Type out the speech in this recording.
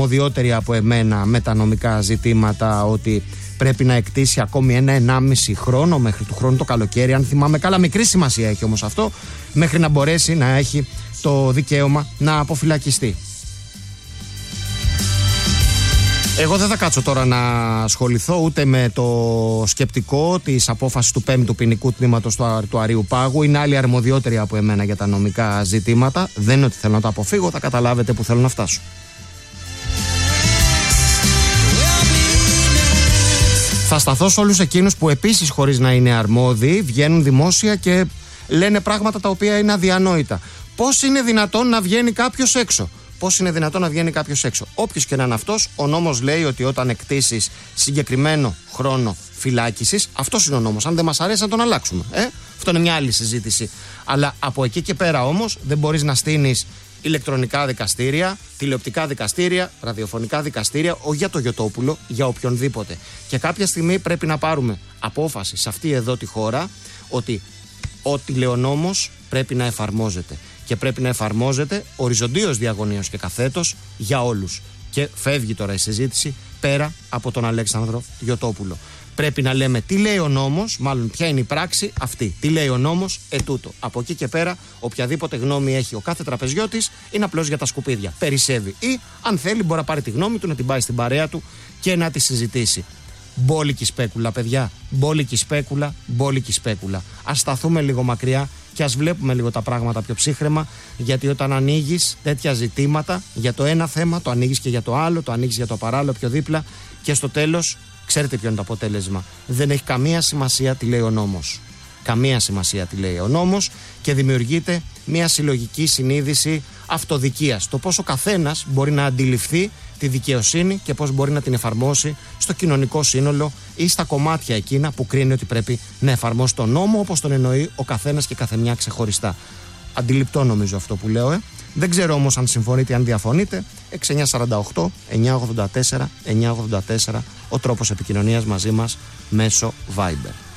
αρμοδιότεροι από εμένα με τα νομικά ζητήματα, ότι πρέπει να εκτίσει ακόμη 1-1,5 χρόνο μέχρι του χρόνου το καλοκαίρι. Αν θυμάμαι καλά, μικρή σημασία έχει όμως αυτό, μέχρι να μπορέσει να έχει το δικαίωμα να αποφυλακιστεί. Εγώ δεν θα κάτσω τώρα να ασχοληθώ ούτε με το σκεπτικό της απόφασης του 5ου ποινικού τμήματος του Αρείου Πάγου. Είναι άλλοι αρμοδιότεροι από εμένα για τα νομικά ζητήματα. Δεν είναι ότι θέλω να το αποφύγω, θα καταλάβετε που θέλω να φτάσω. Θα σταθώ σε όλους εκείνους που επίσης, χωρίς να είναι αρμόδιοι, βγαίνουν δημόσια και λένε πράγματα τα οποία είναι αδιανόητα. Πώς είναι δυνατόν να βγαίνει κάποιος έξω? Πώς είναι δυνατόν να βγαίνει κάποιος έξω? Όποιος και να είναι αυτός, ο νόμος λέει ότι όταν εκτίσεις συγκεκριμένο χρόνο φυλάκισης, αυτός είναι ο νόμος. Αν δεν μας αρέσει, να τον αλλάξουμε. Αυτό είναι μια άλλη συζήτηση. Αλλά από εκεί και πέρα όμως δεν μπορείς να στείνεις ηλεκτρονικά δικαστήρια, τηλεοπτικά δικαστήρια, ραδιοφωνικά δικαστήρια, όχι για το Γιωτόπουλο, για οποιονδήποτε. Και κάποια στιγμή πρέπει να πάρουμε απόφαση σε αυτή εδώ τη χώρα ότι ό,τι λέει ο νόμος πρέπει να εφαρμόζεται. Και πρέπει να εφαρμόζεται οριζοντίως, διαγωνίως και καθέτος για όλους. Και φεύγει τώρα η συζήτηση πέρα από τον Αλέξανδρο Γιωτόπουλο. Πρέπει να λέμε τι λέει ο νόμος, μάλλον ποια είναι η πράξη αυτή. Τι λέει ο νόμος, ετούτο. Από εκεί και πέρα, οποιαδήποτε γνώμη έχει ο κάθε τραπεζιώτης είναι απλώς για τα σκουπίδια. Περισσεύει. Ή, αν θέλει, μπορεί να πάρει τη γνώμη του, να την πάει στην παρέα του και να τη συζητήσει. Μπόλικη σπέκουλα, παιδιά. Μπόλικη σπέκουλα, μπόλικη σπέκουλα. Ας σταθούμε λίγο μακριά και ας βλέπουμε λίγο τα πράγματα πιο ψύχραιμα, γιατί όταν ανοίγεις τέτοια ζητήματα για το ένα θέμα, το ανοίγεις και για το άλλο, το ανοίγεις για το παράλληλο πιο δίπλα και στο τέλος, ξέρετε ποιο είναι το αποτέλεσμα? Δεν έχει καμία σημασία τι λέει ο νόμος. Καμία σημασία τι λέει ο νόμος και δημιουργείται μια συλλογική συνείδηση αυτοδικίας. Το πώς ο καθένας μπορεί να αντιληφθεί τη δικαιοσύνη και πώς μπορεί να την εφαρμόσει στο κοινωνικό σύνολο ή στα κομμάτια εκείνα που κρίνει ότι πρέπει να εφαρμόσει τον νόμο όπως τον εννοεί ο καθένας και καθεμιά ξεχωριστά. Αντιληπτό νομίζω αυτό που λέω. Δεν ξέρω όμως αν συμφωνείτε ή αν διαφωνείτε. 6948 984 984 ο τρόπος επικοινωνίας μαζί μας μέσω Viber.